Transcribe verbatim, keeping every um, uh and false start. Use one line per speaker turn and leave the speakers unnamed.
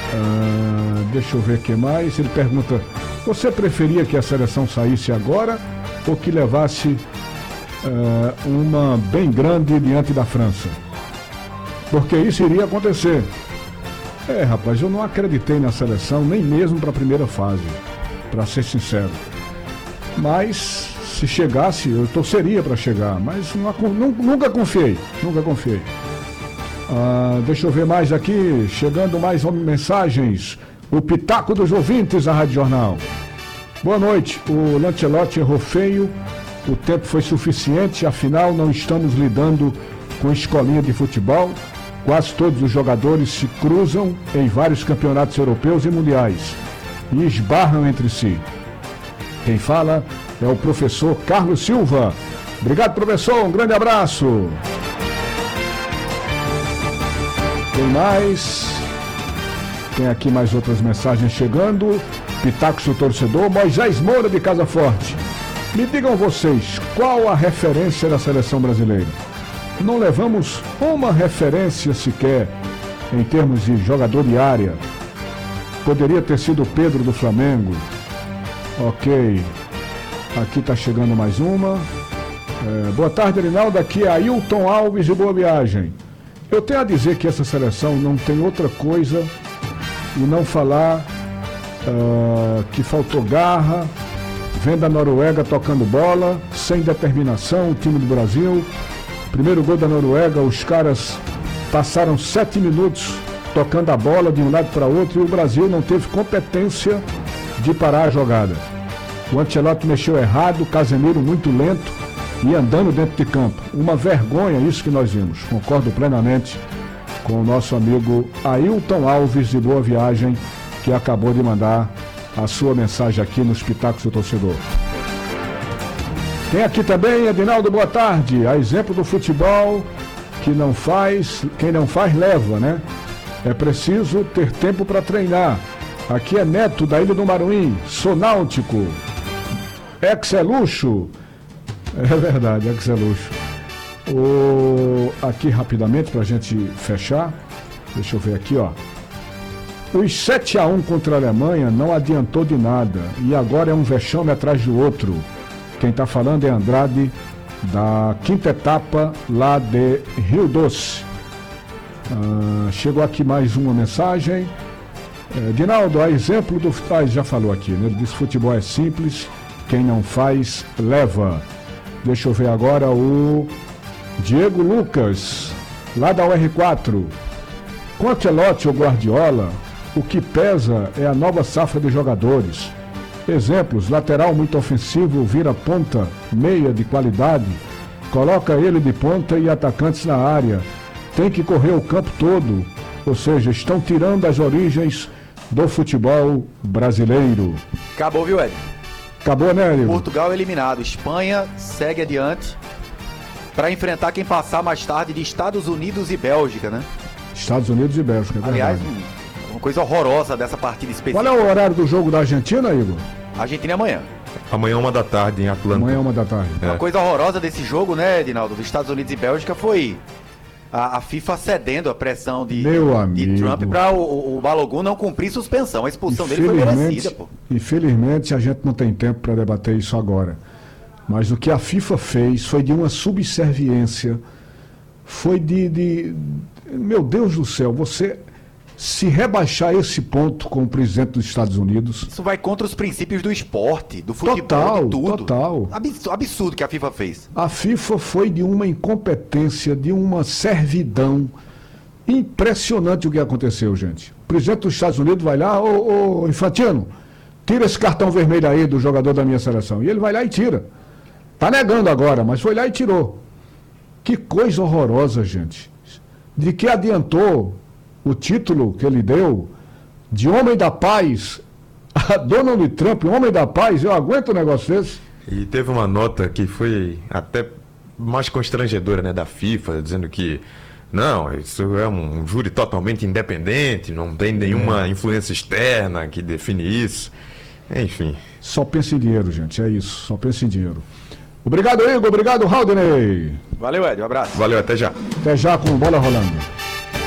Uh, deixa eu ver o que mais. Ele pergunta: você preferia que a seleção saísse agora ou que levasse uh, uma bem grande diante da França? Porque isso iria acontecer. É, rapaz, eu não acreditei na seleção nem mesmo para a primeira fase, para ser sincero. Mas se chegasse, eu torceria para chegar, mas não, nunca confiei, nunca confiei. Ah, deixa eu ver mais aqui, chegando mais mensagens. O Pitaco dos ouvintes da Rádio Jornal. Boa noite, o Lancelotti errou feio, o tempo foi suficiente, afinal não estamos lidando com escolinha de futebol. Quase todos os jogadores se cruzam em vários campeonatos europeus e mundiais e esbarram entre si. Quem fala é o professor Carlos Silva. Obrigado, professor, um grande abraço. Tem mais? Tem aqui mais outras mensagens chegando. Pitacos do torcedor, Moisés Moura de Casa Forte. Me digam vocês, qual a referência da seleção brasileira? Não levamos uma referência sequer em termos de jogador de área. Poderia ter sido o Pedro do Flamengo. Ok. Aqui está chegando mais uma. É, boa tarde, Arinaldo. Aqui é Ailton Alves de Boa Viagem. Eu tenho a dizer que essa seleção não tem outra coisa e não falar uh, que faltou garra, vem da Noruega tocando bola, sem determinação, o time do Brasil. Primeiro gol da Noruega, os caras passaram sete minutos tocando a bola de um lado para outro e o Brasil não teve competência de parar a jogada. O Ancelotti mexeu errado, o Casemiro muito lento e andando dentro de campo. Uma vergonha isso que nós vimos. Concordo plenamente com o nosso amigo Ailton Alves de Boa Viagem, que acabou de mandar a sua mensagem aqui nos Pitacos do Torcedor. Tem aqui também, Adinaldo, boa tarde. A exemplo do futebol, que não faz, quem não faz leva, né? É preciso ter tempo para treinar. Aqui é Neto, da Ilha do Maruim, sou náutico. Ex é luxo. É verdade, ex é luxo. O... Aqui rapidamente, para a gente fechar. Deixa eu ver aqui, ó. Os sete a um contra a Alemanha não adiantou de nada. E agora é um vexame atrás do outro. Quem está falando é Andrade, da quinta etapa, lá de Rio Doce. Ah, chegou aqui mais uma mensagem. É, Dinaldo, a exemplo do... Ah, já falou aqui, né? Ele disse: futebol é simples, quem não faz, leva. Deixa eu ver agora o Diego Lucas, lá da U R quatro. Com Ancelotti ou Guardiola, o que pesa é a nova safra de jogadores. Exemplos: lateral muito ofensivo, vira ponta, meia de qualidade, coloca ele de ponta e atacantes na área. Tem que correr o campo todo, ou seja, estão tirando as origens do futebol brasileiro.
Acabou, viu, Ed?
Acabou, né, Ed?
Portugal eliminado. Espanha segue adiante para enfrentar quem passar mais tarde de Estados Unidos e Bélgica, né?
Estados Unidos e Bélgica, é
Aliás,
verdade.
uma coisa horrorosa dessa partida específica.
Qual é o horário do jogo da Argentina, Igor?
Argentina é amanhã.
Amanhã uma da tarde em Atlanta.
Amanhã uma da tarde.
É. Uma coisa horrorosa desse jogo, né, Edinaldo, dos Estados Unidos e Bélgica foi a, a FIFA cedendo a pressão de, de Trump para o, o Balogun não cumprir suspensão. A expulsão dele foi merecida, pô.
Infelizmente, a gente não tem tempo para debater isso agora. Mas o que a FIFA fez foi de uma subserviência, foi de, de... Meu Deus do céu, você se rebaixar esse ponto com o presidente dos Estados Unidos...
Isso vai contra os princípios do esporte, do futebol,
total,
de tudo.
Total.
Absurdo, absurdo que a FIFA fez.
A FIFA foi de uma incompetência, de uma servidão impressionante o que aconteceu, gente. O presidente dos Estados Unidos vai lá: ô, ô Infantino, tira esse cartão vermelho aí do jogador da minha seleção. E ele vai lá e tira. Tá negando agora, mas foi lá e tirou. Que coisa horrorosa, gente. De que adiantou o título que ele deu de homem da paz a Donald Trump, homem da paz? Eu aguento um negócio desse.
E teve uma nota que foi até mais constrangedora, né, da FIFA, dizendo que não, isso é um júri totalmente independente, não tem nenhuma é. influência externa que define isso. Enfim.
Só pensa em dinheiro, gente, é isso, só pensa em dinheiro. Obrigado, Igor, obrigado, Haldney.
Valeu, Ed, um abraço.
Valeu, até já.
Até já com bola rolando.